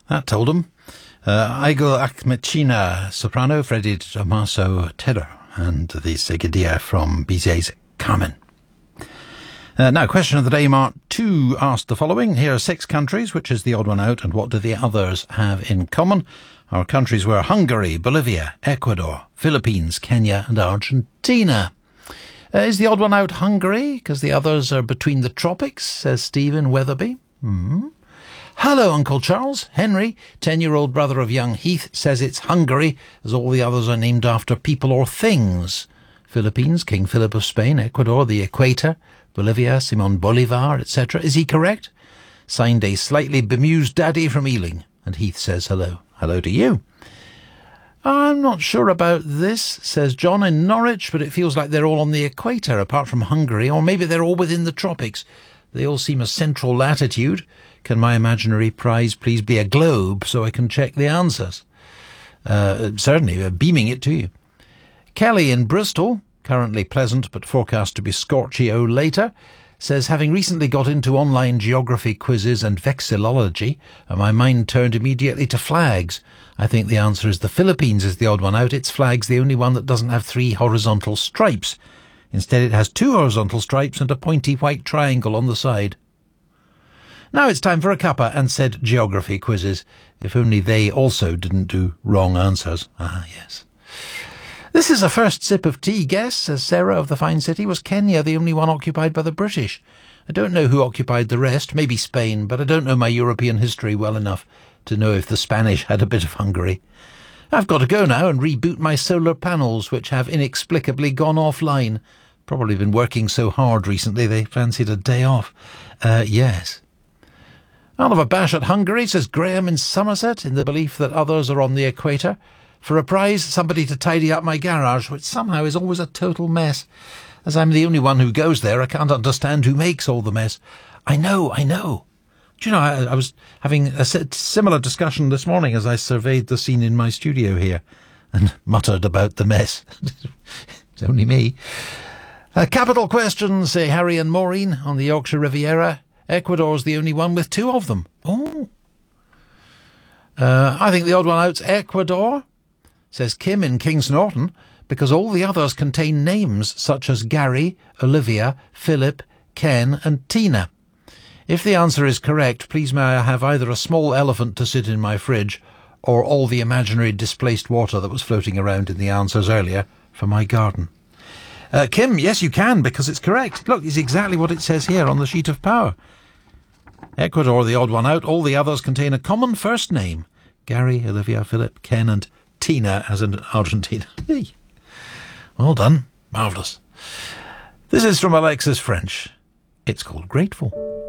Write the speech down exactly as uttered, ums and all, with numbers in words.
That told him. Uh, Igor Akhmechina, soprano, Freddie Damaso, tenor, and the Seguidilla from Bizet's Carmen. Uh, now, question of the day, Mark two asked the following. Here are six countries. Which is the odd one out, and what do the others have in common? Our countries were Hungary, Bolivia, Ecuador, Philippines, Kenya, and Argentina. Uh, is the odd one out Hungary? Because the others are between the tropics, says Stephen Weatherby. Hmm. Hello, Uncle Charles. Henry, ten-year-old brother of young Heath, says it's Hungary, as all the others are named after people or things. Philippines, King Philip of Spain. Ecuador, the equator. Bolivia, Simon Bolivar, et cetera. Is he correct? Signed, a slightly bemused daddy from Ealing. And Heath says hello. Hello to you. I'm not sure about this, says John in Norwich, but it feels like they're all on the equator, apart from Hungary, or maybe they're all within the tropics. They all seem a central latitude. Can my imaginary prize please be a globe so I can check the answers? Uh, certainly, uh, beaming it to you. Kelly in Bristol, currently pleasant but forecast to be scorchio later, says, having recently got into online geography quizzes and vexillology, my mind turned immediately to flags. I think the answer is the Philippines is the odd one out. Its flag's the only one that doesn't have three horizontal stripes. Instead, it has two horizontal stripes and a pointy white triangle on the side. Now it's time for a cuppa and said geography quizzes. If only they also didn't do wrong answers. Ah, yes. This is a first sip of tea guess, says Sarah of the fine city. Was Kenya the only one occupied by the British? I don't know who occupied the rest, maybe Spain, but I don't know my European history well enough to know if the Spanish had a bit of Hungary. I've got to go now and reboot my solar panels, which have inexplicably gone offline. Probably been working so hard recently they fancied a day off. Uh, yes. I'll have a bash at Hungary, says Graham in Somerset, in the belief that others are on the equator. For a prize, somebody to tidy up my garage, which somehow is always a total mess. As I'm the only one who goes there, I can't understand who makes all the mess. I know, I know. Do you know, I, I was having a similar discussion this morning as I surveyed the scene in my studio here and muttered about the mess. It's only me. A capital question, say Harry and Maureen on the Yorkshire Riviera. Ecuador's the only one with two of them. Oh. Uh, I think the odd one out's Ecuador, says Kim in Kings Norton, because all the others contain names such as Gary, Olivia, Philip, Ken and Tina. If the answer is correct, please may I have either a small elephant to sit in my fridge or all the imaginary displaced water that was floating around in the answers earlier for my garden. Uh, Kim, yes you can, because it's correct. Look, it's exactly what it says here on the sheet of power. Ecuador, the odd one out. All the others contain a common first name. Gary, Olivia, Philip, Ken and Tina, as in Argentina. Hey. Well done. Marvellous. This is from Alexis French. It's called Grateful.